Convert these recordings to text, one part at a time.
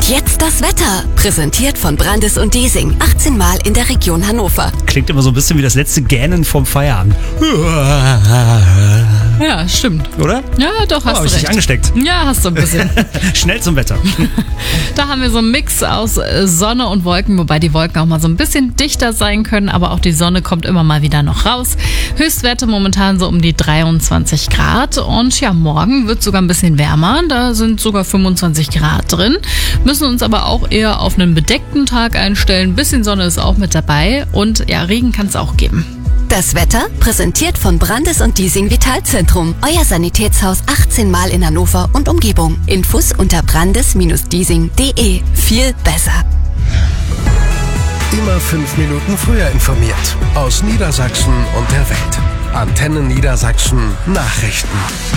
Jetzt das Wetter. Präsentiert von Brandes und Diesing. 18 Mal in der Region Hannover. Klingt immer so ein bisschen wie das letzte Gähnen vom Feierabend. Ja, stimmt. Oder? Ja, doch, hast Hab du ich dich recht. angesteckt. Ja, hast du ein bisschen. Schnell zum Wetter. Da haben wir so einen Mix aus Sonne und Wolken, wobei die Wolken auch mal so ein bisschen dichter sein können, aber auch die Sonne kommt immer mal wieder noch raus. Höchstwerte momentan so um die 23 Grad und ja, morgen wird sogar ein bisschen wärmer, da sind sogar 25 Grad drin. Müssen uns aber auch eher auf einen bedeckten Tag einstellen. Ein bisschen Sonne ist auch mit dabei und ja, Regen kann es auch geben. Das Wetter präsentiert von Brandes und Diesing Vitalzentrum. Euer Sanitätshaus 18 Mal in Hannover und Umgebung. Infos unter brandes-diesing.de. Viel besser. Immer 5 Minuten früher informiert. Aus Niedersachsen und der Welt. Antenne Niedersachsen Nachrichten.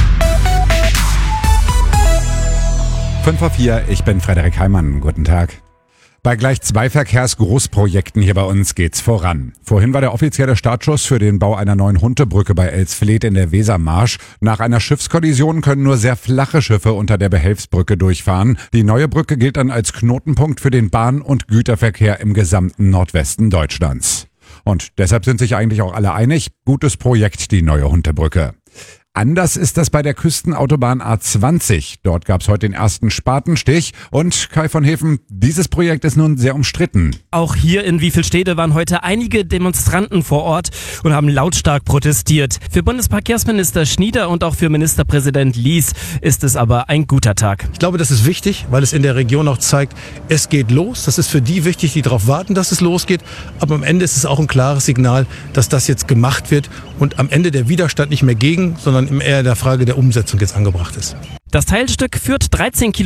5:04, ich bin Frederik Heimann. Guten Tag. Bei gleich 2 Verkehrsgroßprojekten hier bei uns geht's voran. Vorhin war der offizielle Startschuss für den Bau einer neuen Huntebrücke bei Elsfleth in der Wesermarsch. Nach einer Schiffskollision können nur sehr flache Schiffe unter der Behelfsbrücke durchfahren. Die neue Brücke gilt dann als Knotenpunkt für den Bahn- und Güterverkehr im gesamten Nordwesten Deutschlands. Und deshalb sind sich eigentlich auch alle einig, gutes Projekt, die neue Huntebrücke. Anders ist das bei der Küstenautobahn A20. Dort gab es heute den ersten Spatenstich. Und Kai von Hefen, dieses Projekt ist nun sehr umstritten. Auch hier in Wiefelstede waren heute einige Demonstranten vor Ort und haben lautstark protestiert. Für Bundesverkehrsminister Schnieder und auch für Ministerpräsident Lies ist es aber ein guter Tag. Ich glaube, das ist wichtig, weil es in der Region auch zeigt, es geht los. Das ist für die wichtig, die darauf warten, dass es losgeht. Aber am Ende ist es auch ein klares Signal, dass das jetzt gemacht wird und am Ende der Widerstand nicht mehr gegen, sondern eher in der Frage der Umsetzung jetzt angebracht ist. Das Teilstück führt 13 Kilometer